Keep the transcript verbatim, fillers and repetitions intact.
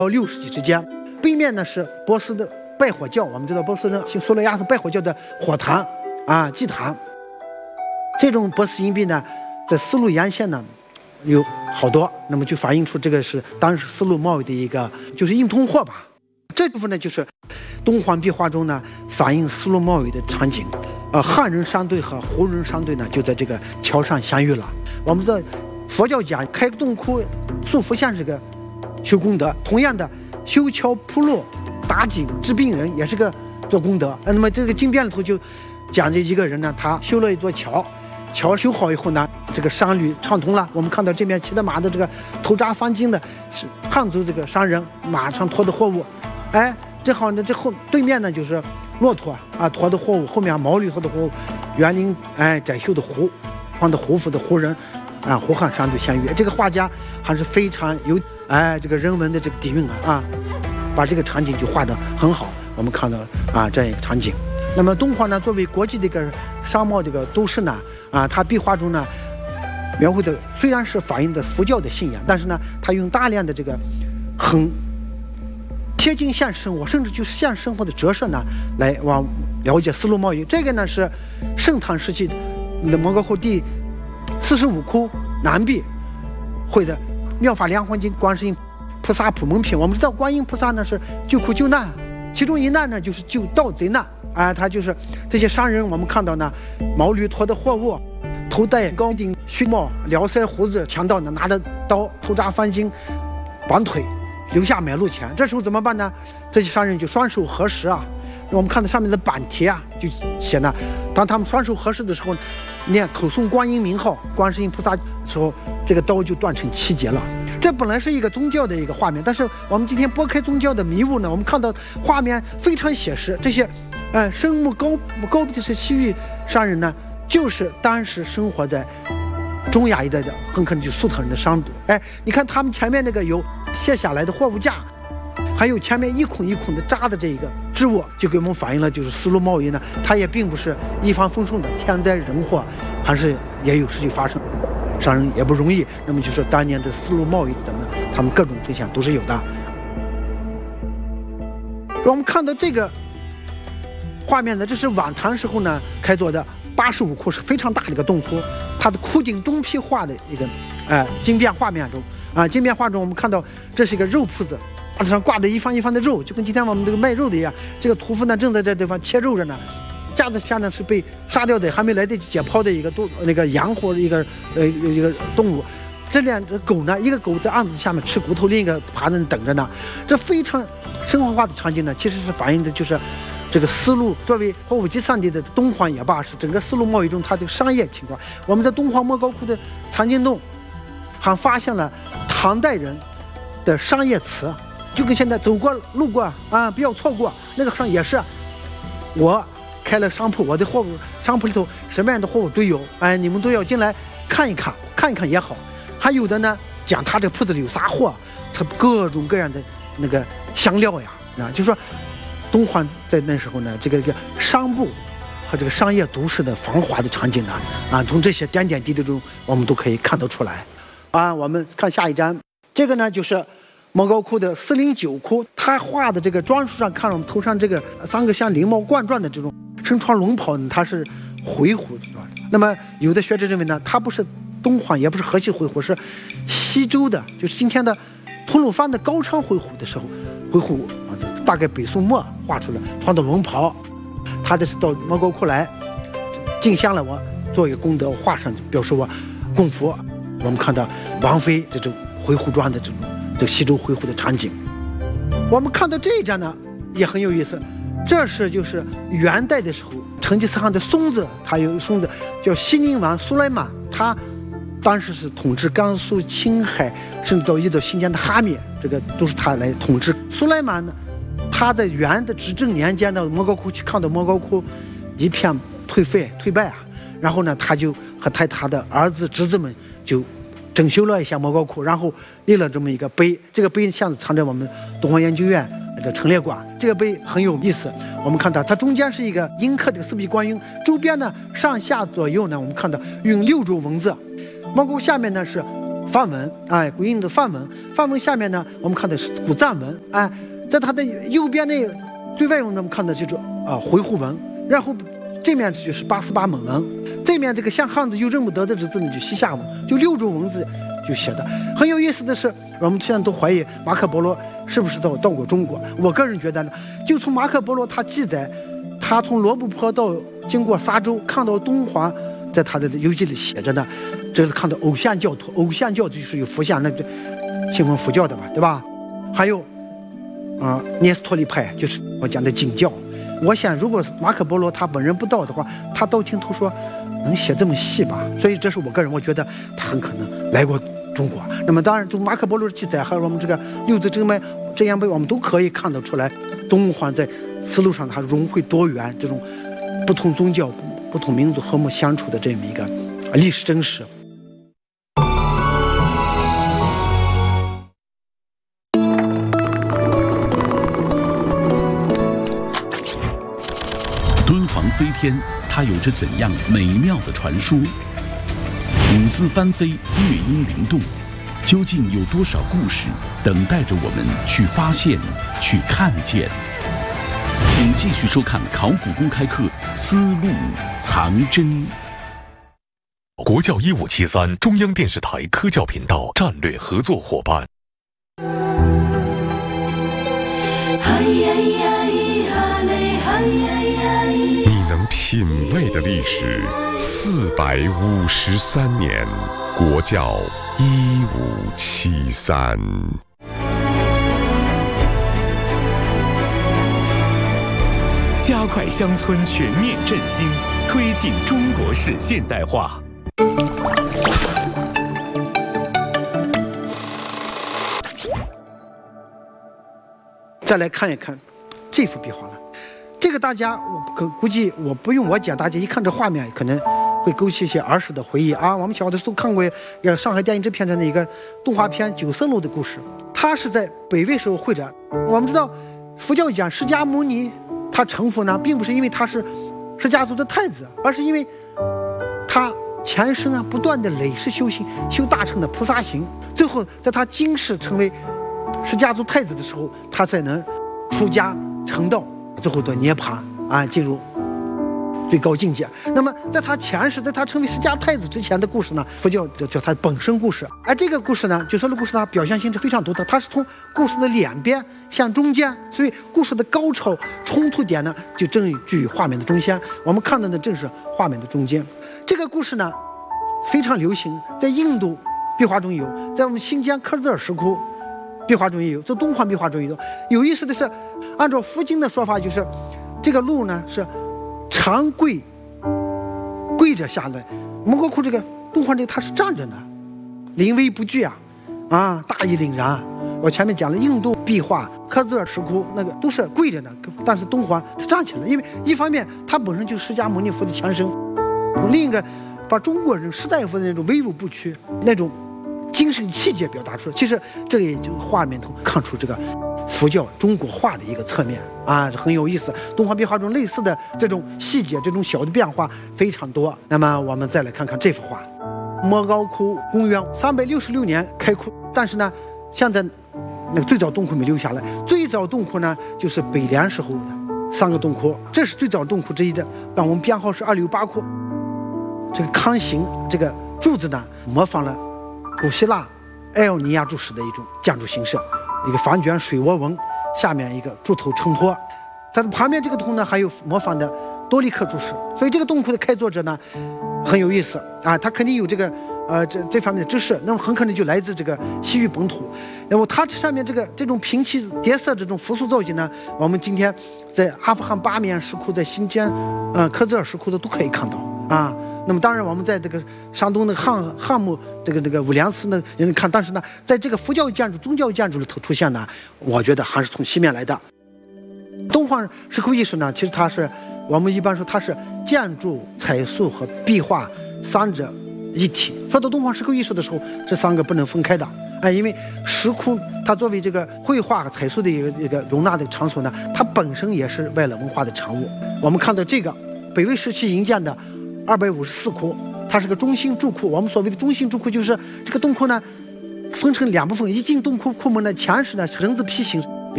到六世纪之间。背面呢是波斯的拜火教，我们知道波斯人信苏勒亚斯拜火教的火坛啊祭坛。这种波斯银币呢，在丝路沿线呢有好多，那么就反映出这个是当时丝路贸易的一个就是硬通货吧。这部分呢就是东黄壁画中呢反映丝路贸易的场景。呃，汉人商队和胡人商队呢就在这个桥上相遇了。我们知道佛教讲开洞窟塑佛像是个修功德，同样的修桥铺路打井治病人也是个做功德。那么这个经变里头就讲这一个人呢，他修了一座桥，桥修好以后呢，这个商旅畅通了。我们看到这边骑着马的这个头扎方巾的是汉族这个商人，马上驮的货物，哎，正好呢这后对面呢就是骆驼啊驮的货物，后面毛驴驮的货物，园林哎窄袖的胡穿的胡服的胡人啊，胡汉商队相遇。这个画家还是非常有哎这个人文的这个底蕴啊啊，把这个场景就画得很好。我们看到啊这样一个场景。那么东黄呢，作为国际的一个商贸这个都市呢，啊，它壁画中呢描绘的虽然是反映的佛教的信仰，但是呢，它用大量的这个很贴近现实生活，甚至就是现实生活的折射呢，来往了解丝路贸易。这个呢是盛唐时期的莫高窟第四十五窟南壁绘的妙法莲华经观世音菩萨普门品。我们知道观音菩萨呢是救苦救难，其中一难呢就是救盗贼难。啊，他就是这些商人，我们看到呢，毛驴驮的货物，头戴高顶须帽，撩腮胡子，强盗呢拿着刀头扎翻筋，绑腿，留下买路钱。这时候怎么办呢？这些商人就双手合十啊。我们看到上面的版题啊，就写呢，当他们双手合十的时候，念口诵观音名号、观世音菩萨的时候，这个刀就断成七节了。这本来是一个宗教的一个画面，但是我们今天拨开宗教的迷雾呢，我们看到画面非常写实。这些哎，声目高高的是西域商人呢，就是当时生活在中亚一带的，很可能就是粟特人的商队。哎，你看他们前面那个有卸下来的货物架，还有前面一孔一孔的扎的这个织物，就给我们反映了就是丝路贸易呢，它也并不是一帆风顺的，天灾人祸还是也有事情发生，商人也不容易。那么就是当年的丝路贸易怎么，他们各种分享都是有的。我们看到这个画面呢，这是晚唐时候呢开凿的八十五窟，是非常大的一个洞窟。它的窟顶东壁画的一个呃经变画面中啊，经变画中我们看到这是一个肉铺子，架子上挂的一方一方的肉，就跟今天我们这个卖肉的一样。这个屠夫呢正在这地方切肉着呢，架子下呢是被杀掉的，还没来得及解剖的一个动那个羊或者一个呃一个动物。这两只狗呢，一个狗在案子下面吃骨头，另一个趴在那等着呢。这非常生活化的场景呢，其实是反映的就是这个丝路作为货物集散地的东黄也罢，是整个丝路贸易中它这个商业情况。我们在东黄莫高窟的藏经洞还发现了唐代人的商业词，就跟现在走过路过啊不要错过，那个上也是我开了商铺，我的货物商铺里头什么样的货物都有，哎，你们都要进来看一看，看一看也好。还有的呢讲他这个铺子里有啥货，他各种各样的那个香料呀啊，就说东黄在那时候呢，这个这个商埠和这个商业都市的繁华的场景呢，啊，从这些点点滴滴中，我们都可以看得出来。啊，我们看下一张，这个呢就是莫高窟的四零九窟，他画的这个装束上，看我们头上这个三个像翎毛冠状的这种身穿龙袍呢，它是回鹘。那么有的学者认为呢，它不是东黄，也不是河西回鹘，是西周的，就是今天的吐鲁番的高昌回鹘的时候，回鹘啊，大概北宋末画出来，穿的龙袍。他这是到莫高窟来进香了，我做一个功德，我画上表示我供佛。我们看到王妃这种回鹘装的这种这个西周回鹘的场景。我们看到这一张呢也很有意思，这是就是元代的时候，成吉思汗的孙子，他有孙子叫西宁王苏莱曼，他当时是统治甘肃、青海，甚至到一直到新疆的哈密，这个都是他来统治。苏莱曼呢，他在元的执政年间的莫高窟去看到莫高窟一片颓废颓败啊，然后呢，他就和他他的儿子侄子们就整修了一下莫高窟，然后立了这么一个碑。这个碑现在藏在我们东方研究院的陈列馆。这个碑很有意思，我们看到它中间是一个阴刻这个四壁观音，周边呢上下左右呢，我们看到用六种文字。莫高窟下面呢是梵文，哎，古印度的梵文。梵文下面呢，我们看的是古藏文，哎，在它的右边那最外面呢，我们看的就是啊回鹘文，然后这面就是八思巴蒙文，这面这个像汉字又认不得的这字呢，就西夏文，就六种文字就写的。很有意思的是，我们现在都怀疑马可波罗是不是到到过中国。我个人觉得呢，就从马可波罗他记载，他从罗布泊到经过沙洲，看到东皇，在他的游记里写着呢，这是看到偶像教徒，偶像教就是有佛像，那就信奉佛教的吧，对吧？还有啊、呃，聂斯托利派就是我讲的景教。我想，如果马可波罗他本人不到的话，他道听途说能写这么细吧？所以这是我个人，我觉得他很可能来过中国。那么当然，从马可波罗的记载，还有我们这个六字真脉真言碑，我们都可以看得出来，东皇在丝路上他融汇多元，这种不同宗教、不同民族和睦相处的这么一个历史真实。 敦煌飞天，它有着怎样美妙的传说？舞姿翻飞，乐音灵动，究竟有多少故事等待着我们去发现、去看见？请继续收看考古公开课《丝路藏真》。 国教一五七三，中央电视台科教频道战略合作伙伴。 你能品味的历史，四百五十三年，国教一五七三。 加快乡村全面振兴，推进中国式现代化。 再来看一看这幅壁画了，这个大家我可估计我不用我讲，大家一看这画面可能会勾起一些儿时的回忆啊。我们小的时候看过呃上海电影制片厂的一个动画片《九色鹿的故事》，它是在北魏时候绘制。我们知道佛教讲释迦牟尼他成佛呢，并不是因为他是释迦族的太子，而是因为他前生啊不断的累世修行，修大乘的菩萨行，最后在他今世成为释迦族太子的时候，他才能出家成道，最后的涅槃啊，进入最高境界。那么在他前世，在他成为释迦太子之前的故事呢，佛教叫他本身故事。而这个故事呢，九色鹿故事呢，表现性是非常独特，它是从故事的两边向中间，所以故事的高潮冲突点呢，就正居于画面的中间。我们看到的正是画面的中间。这个故事呢，非常流行，在印度壁画中有，在我们新疆克孜尔石窟壁画中也有，在东皇壁画中也有。有意思的是，按照佛经的说法，就是这个鹿呢是长跪跪着下来，摩诃窟这个东皇这个它是站着的，临危不惧啊，啊，大义凛然。我前面讲了，印度壁画、克孜尔石窟那个都是跪着的，但是东皇它站起来，因为一方面它本身就是释迦牟尼佛的前身，另一个把中国人士大夫的那种威武不屈那种精神气节表达出来。其实这个也就画面头看出这个佛教中国画的一个侧面啊，很有意思。东皇壁画中类似的这种细节，这种小的变化非常多。那么我们再来看看这幅画，莫高窟公元三百六十六年开窟，但是呢，现在那个最早洞窟没留下来。最早洞窟呢，就是北凉时候的三个洞窟，这是最早洞窟之一的，但我们编号是二六八窟。这个康形这个柱子呢，模仿了古希腊艾奥尼亚柱式的一种建筑形式，一个方卷水涡纹，下面一个柱头承托。在旁边这个洞呢，还有模仿的多利克柱式。所以这个洞窟的开作者呢，很有意思啊，他肯定有这个呃这这方面的知识，那么很可能就来自这个西域本土。那么它上面这个这种平砌叠色这种复塑造型呢，我们今天在阿富汗巴米扬石窟、在新疆呃克孜尔石窟的都可以看到啊。那么当然我们在这个山东的汉汉墓这个这个五梁寺呢也能看，但是呢在这个佛教建筑宗教建筑里头出现呢，我觉得还是从西面来的。东皇石窟艺术呢，其实它是我们一般说它是建筑、彩塑和壁画三者一体。说到东皇石窟艺术的时候，这三个不能分开的，哎，因为石窟它作为这个绘画和彩塑的一个一个容纳的场所呢，它本身也是外来文化的产物。我们看到这个北魏时期营建的二百五十四窟， 它是个中心柱库。我们所谓的中心柱库就是这个洞窟呢，分成两部分，一进洞窟库门呢，前是呢人字梯形。